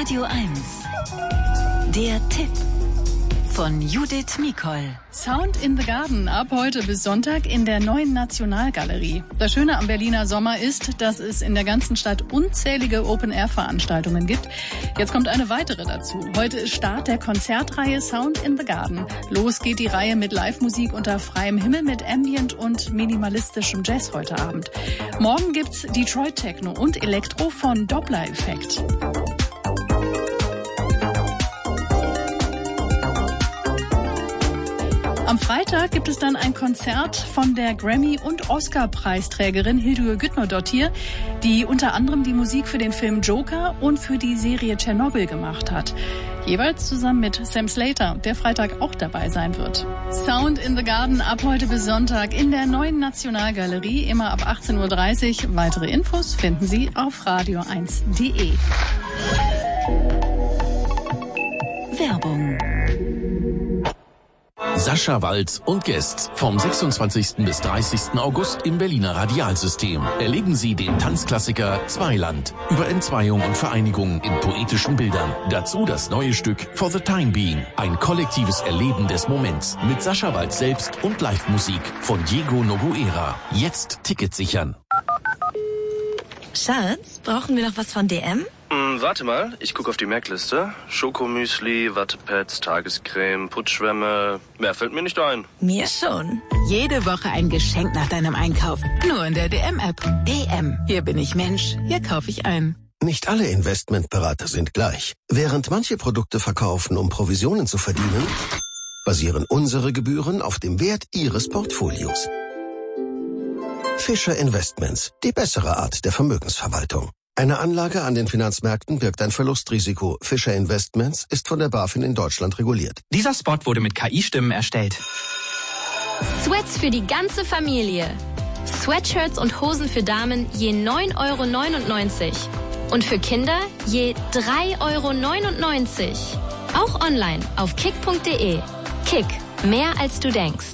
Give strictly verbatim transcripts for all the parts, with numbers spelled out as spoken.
Radio eins. Der Tipp von Judith Mikol. Sound in the Garden ab heute bis Sonntag in der Neuen Nationalgalerie. Das Schöne am Berliner Sommer ist, dass es in der ganzen Stadt unzählige Open-Air-Veranstaltungen gibt. Jetzt kommt eine weitere dazu. Heute ist Start der Konzertreihe Sound in the Garden. Los geht die Reihe mit Live-Musik unter freiem Himmel mit Ambient und minimalistischem Jazz heute Abend. Morgen gibt's Detroit Techno und Elektro von Doppler-Effekt. Am Freitag gibt es dann ein Konzert von der Grammy- und Oscar-Preisträgerin Hildur Guðnadóttir, die unter anderem die Musik für den Film Joker und für die Serie Tschernobyl gemacht hat. Jeweils zusammen mit Sam Slater, der Freitag auch dabei sein wird. Sound in the Garden ab heute bis Sonntag in der Neuen Nationalgalerie, immer ab achtzehn Uhr dreißig. Weitere Infos finden Sie auf radio eins punkt de. Werbung. Sascha Walz und Guests vom sechsundzwanzigsten bis dreißigsten August im Berliner Radialsystem. Erleben Sie den Tanzklassiker Zweiland über Entzweiung und Vereinigung in poetischen Bildern. Dazu das neue Stück For the Time Being. Ein kollektives Erleben des Moments mit Sascha Walz selbst und Live-Musik von Diego Noguera. Jetzt Ticket sichern. Schatz, brauchen wir noch was von D M? Hm, warte mal, ich gucke auf die Merkliste. Schokomüsli, Wattepads, Tagescreme, Putzschwämme. Mehr fällt mir nicht ein. Mir schon. Jede Woche ein Geschenk nach deinem Einkauf. Nur in der D M-App. D M. Hier bin ich Mensch. Hier kaufe ich ein. Nicht alle Investmentberater sind gleich. Während manche Produkte verkaufen, um Provisionen zu verdienen, basieren unsere Gebühren auf dem Wert Ihres Portfolios. Fischer Investments, die bessere Art der Vermögensverwaltung. Eine Anlage an den Finanzmärkten birgt ein Verlustrisiko. Fischer Investments ist von der BaFin in Deutschland reguliert. Dieser Spot wurde mit K I-Stimmen erstellt. Sweats für die ganze Familie. Sweatshirts und Hosen für Damen je neun Euro neunundneunzig. Und für Kinder je drei Euro neunundneunzig. Auch online auf kick punkt de. Kick, mehr als du denkst.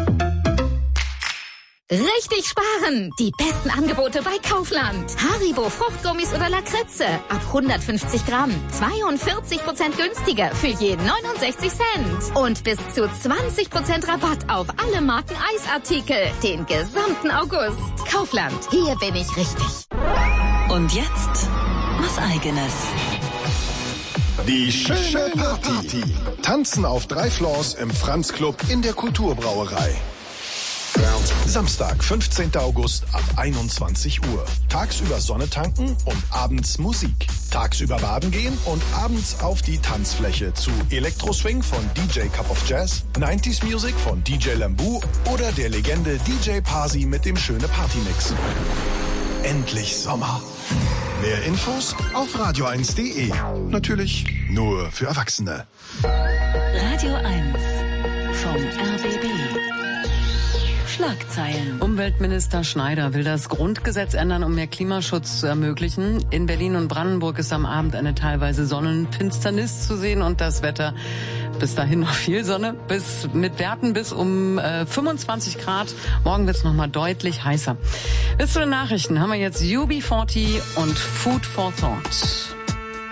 Richtig sparen! Die besten Angebote bei Kaufland. Haribo, Fruchtgummis oder Lakritze. Ab hundertfünfzig Gramm. zweiundvierzig Prozent günstiger für je neunundsechzig Cent. Und bis zu zwanzig Prozent Rabatt auf alle Marken Eisartikel. Den gesamten August. Kaufland. Hier bin ich richtig. Und jetzt was Eigenes. Die schöne Party. Tanzen auf drei Floors im Franz Club in der Kulturbrauerei. Samstag, fünfzehnten August ab einundzwanzig Uhr. Tagsüber Sonne tanken und abends Musik. Tagsüber baden gehen und abends auf die Tanzfläche zu Elektroswing von D J Cup of Jazz, neunziger Music von D J Lambu oder der Legende D J Parsi mit dem schöne Partymix. Endlich Sommer. Mehr Infos auf radio eins punkt de. Natürlich nur für Erwachsene. Radio eins vom R B B. Schlagzeilen. Umweltminister Schneider will das Grundgesetz ändern, um mehr Klimaschutz zu ermöglichen. In Berlin und Brandenburg ist am Abend eine teilweise Sonnenfinsternis zu sehen und das Wetter bis dahin noch viel Sonne, bis mit Werten bis um äh, fünfundzwanzig Grad. Morgen wird's noch mal deutlich heißer. Bis zu den Nachrichten haben wir jetzt U B vierzig und Food for Thought.